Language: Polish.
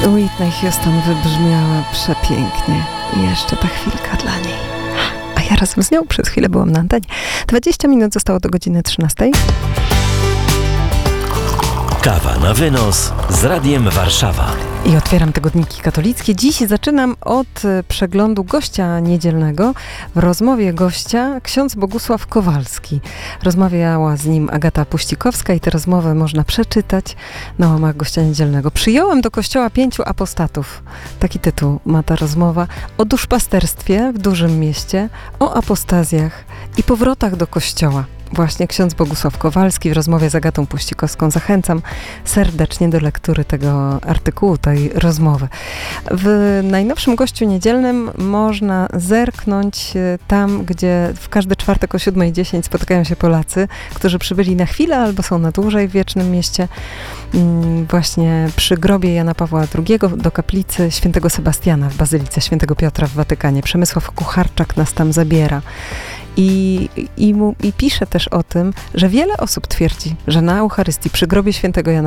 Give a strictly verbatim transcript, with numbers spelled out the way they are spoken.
Whitney Houston wybrzmiała przepięknie. I jeszcze ta chwilka dla niej. A ja razem z nią przez chwilę byłam na antenie. dwadzieścia minut zostało do godziny trzynastej. Kawa na wynos z Radiem Warszawa. I otwieram tygodniki katolickie. Dziś zaczynam od przeglądu gościa niedzielnego. W rozmowie gościa ksiądz Bogusław Kowalski. Rozmawiała z nim Agata Puścikowska i tę rozmowę można przeczytać na łamach gościa niedzielnego. Przyjąłem do kościoła pięciu apostatów. Taki tytuł ma ta rozmowa. O duszpasterstwie w dużym mieście, o apostazjach i powrotach do kościoła. Właśnie ksiądz Bogusław Kowalski w rozmowie z Agatą Puścikowską. Zachęcam serdecznie do lektury tego artykułu, tej rozmowy. W najnowszym gościu niedzielnym można zerknąć tam, gdzie w każdy czwartek o siódma dziesięć spotykają się Polacy, którzy przybyli na chwilę albo są na dłużej w Wiecznym Mieście. Właśnie przy grobie Jana Pawła drugiego do kaplicy świętego Sebastiana w Bazylice świętego Piotra w Watykanie. Przemysław Kucharczak nas tam zabiera. I, i, mu, I pisze też o tym, że wiele osób twierdzi, że na Eucharystii przy grobie świętego Jana